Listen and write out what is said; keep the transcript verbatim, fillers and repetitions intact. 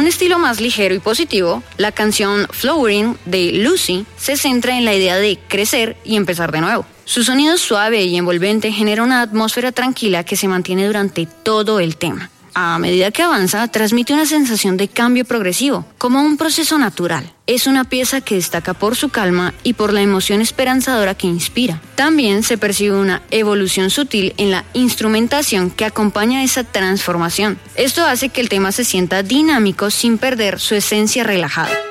estilo más ligero y positivo, la canción Flowering de Lucy se centra en la idea de crecer y empezar de nuevo. Su sonido suave y envolvente genera una atmósfera tranquila que se mantiene durante todo el tema. A medida que avanza, transmite una sensación de cambio progresivo, como un proceso natural. Es una pieza que destaca por su calma y por la emoción esperanzadora que inspira. También se percibe una evolución sutil en la instrumentación que acompaña esa transformación. Esto hace que el tema se sienta dinámico sin perder su esencia relajada.